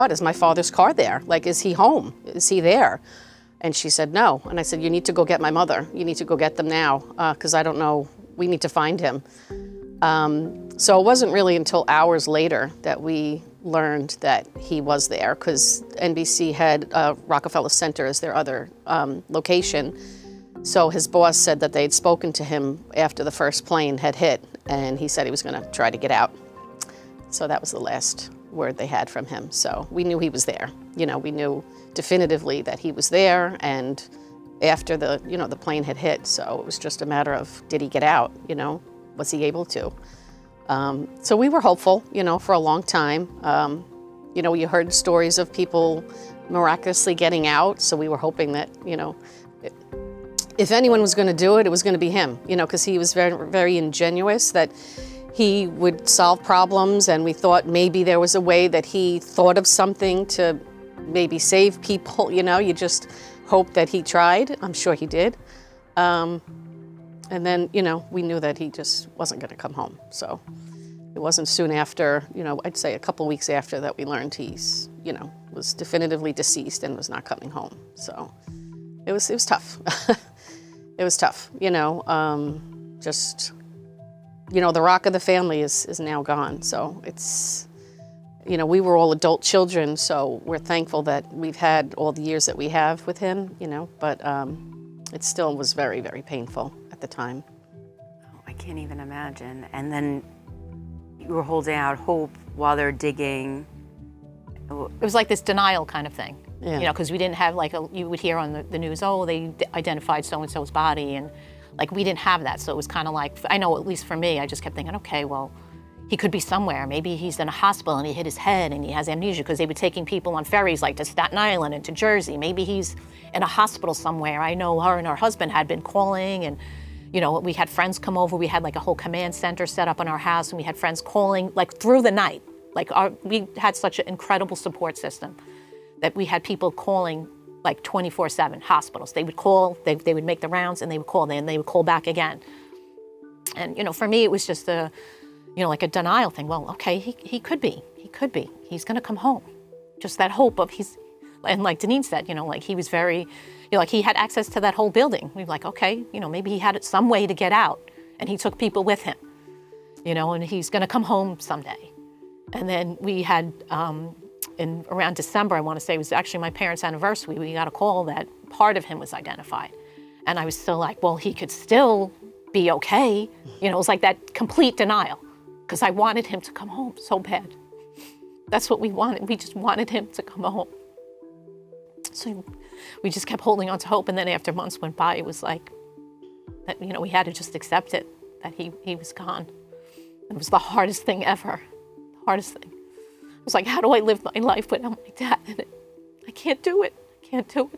"What, is my father's car there? Like, is he home? Is he there?" And she said, "No." And I said, "You need to go get my mother. You need to go get them now, because I don't know, we need to find him." So it wasn't really until hours later that we learned that he was there, because NBC had Rockefeller Center as their other location. So his boss said that they had spoken to him after the first plane had hit, and he said he was going to try to get out. So that was the last word they had from him. So we knew he was there. You know, we knew definitively that he was there, and after the, you know, the plane had hit. So it was just a matter of, did he get out? You know, was he able to? So we were hopeful, you know, for a long time. You know, you heard stories of people miraculously getting out. So we were hoping that, you know, if anyone was going to do it, it was going to be him, you know, because he was very, very ingenuous, that he would solve problems, and we thought maybe there was a way that he thought of something to maybe save people, you know, you just hope that he tried. I'm sure he did. And then, you know, we knew that he just wasn't going to come home. So it wasn't soon after, you know, I'd say a couple weeks after that we learned he's, you know, was definitively deceased and was not coming home. So it was tough. It was tough, you know, just, you know, the rock of the family is now gone. So it's, you know, we were all adult children, so we're thankful that we've had all the years that we have with him, you know, but it still was very, very painful at the time. Oh, I can't even imagine. And then you were holding out hope while they're digging. It was like this denial kind of thing. Yeah. You know, because we didn't have, like, you would hear on the news, oh, they identified so-and-so's body, and like, we didn't have that. So it was kind of like, I know, at least for me, I just kept thinking, okay, well, he could be somewhere. Maybe he's in a hospital and he hit his head and he has amnesia, because they were taking people on ferries, like to Staten Island and to Jersey. Maybe he's in a hospital somewhere. I know her and her husband had been calling, and, you know, we had friends come over. We had like a whole command center set up in our house, and we had friends calling like through the night. Like, we had such an incredible support system that we had people calling like 24/7, hospitals. They would call, they would make the rounds, and they would call, and they would call back again. And, you know, for me, it was just a, you know, like a denial thing. Well, okay, he could be. He's gonna come home. Just that hope of and like Deneen said, you know, like he was very, you know, like he had access to that whole building. We were like, okay, you know, maybe he had some way to get out, and he took people with him, you know, and he's gonna come home someday. And then we had, in around December, I want to say, it was actually my parents' anniversary, we got a call that part of him was identified. And I was still like, well, he could still be okay. You know, it was like that complete denial, because I wanted him to come home so bad. That's what we wanted. We just wanted him to come home. So we just kept holding on to hope. And then after months went by, it was like, that, you know, we had to just accept it, that he was gone. It was the hardest thing ever, the hardest thing. I was like, how do I live my life without my dad in it? I can't do it. I can't do it.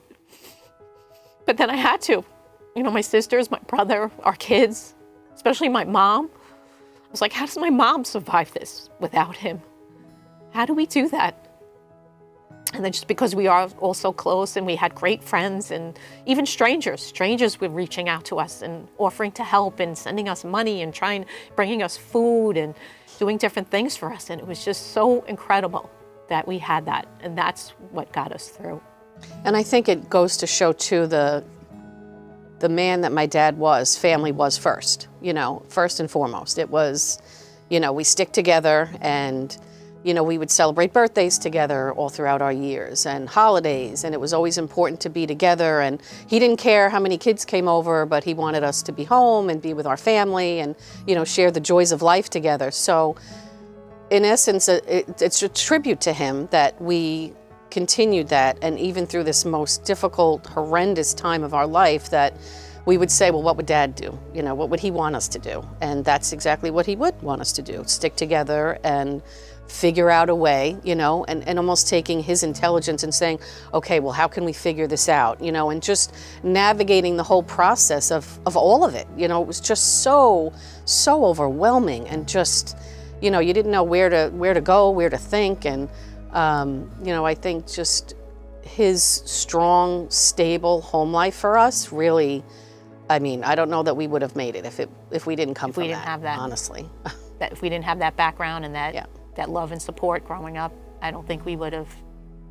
But then I had to. You know, my sisters, my brother, our kids, especially my mom. I was like, how does my mom survive this without him? How do we do that? And then just because we are all so close, and we had great friends, and even strangers were reaching out to us and offering to help and sending us money and bringing us food and doing different things for us. And it was just so incredible that we had that. And that's what got us through. And I think it goes to show too, the man that my dad was, family was first, you know, first and foremost. It was, you know, we stick together, and, you know, we would celebrate birthdays together all throughout our years, and holidays, and it was always important to be together. And he didn't care how many kids came over, but he wanted us to be home and be with our family and, you know, share the joys of life together. So in essence, it's a tribute to him that we continued that, and even through this most difficult, horrendous time of our life, that we would say, well, what would Dad do? You know, what would he want us to do? And that's exactly what he would want us to do, stick together and figure out a way, you know, and almost taking his intelligence and saying, okay, well, how can we figure this out? You know, and just navigating the whole process of all of it. You know, it was just so overwhelming, and just, you know, you didn't know where to go, where to think. And, you know, I think just his strong, stable home life for us really, I mean, I don't know that we would have made it if we didn't come from that. If we didn't have that, honestly. That if we didn't have that background and that, yeah, that love and support growing up, I don't think we would have